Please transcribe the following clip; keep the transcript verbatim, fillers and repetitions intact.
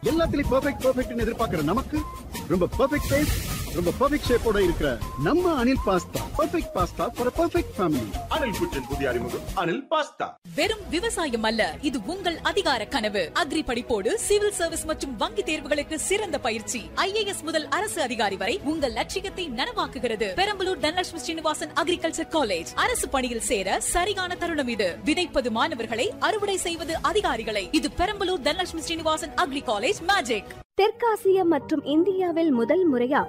எல்லாத்துலயும் பெர்ஃபெக்ட் பெர்ஃபெக்ட்னு எதிர்பார்க்கிற நமக்கு ரொம்ப பெர்ஃபெக்ட் டேஸ்ட், ரொம்ப பெர்ஃபெக்ட் ஷேப்போட இருக்கிற நம்ம Anil pasta perfect pasta for perfect family. Anil குச்சின் புதிய அறிமுகம் அனில் பாஸ்தா. வெறும் விவசாயம் அல்ல, இது உங்கள் அதிகார கனவு. அக்ரி படிப்போடு சிவில் சர்வீஸ் மற்றும் வங்கி தேர்வுகளுக்கு சிறந்த பயிற்சி. ஐஏஎஸ் முதல் அரசு அதிகாரி வரை உங்கள் லட்சியத்தை நனவாக்குகிறது. Perambalur Dhanalakshmi Srinivasan agriculture college. அரசு பணியில் சேர சரியான தருணம் இது. விதைப்பது மாணவர்களை, அறுவடை செய்வது அதிகாரிகளை. இது Perambalur Dhanalakshmi Srinivasan agri college magic. தெற்காசியா மற்றும் இந்தியாவில் முதல் முறையா